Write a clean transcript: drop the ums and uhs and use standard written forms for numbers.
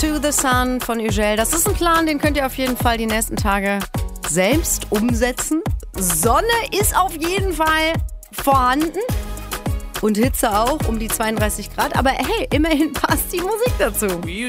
to the Sun von Ugel. Das ist ein Plan, den könnt ihr auf jeden Fall die nächsten Tage selbst umsetzen. Sonne ist auf jeden Fall vorhanden. Und Hitze auch, um die 32 Grad. Aber hey, immerhin passt die Musik dazu.